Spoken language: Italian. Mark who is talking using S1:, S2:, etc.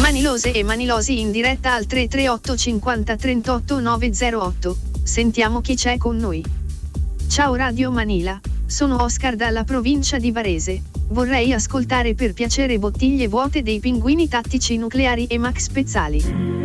S1: Manilose e Manilosi in diretta al 338 50 38 908. Sentiamo chi c'è con noi. Ciao Radio Manila, sono Oscar dalla provincia di Varese. Vorrei ascoltare per piacere Bottiglie vuote dei Pinguini Tattici Nucleari e Max Pezzali.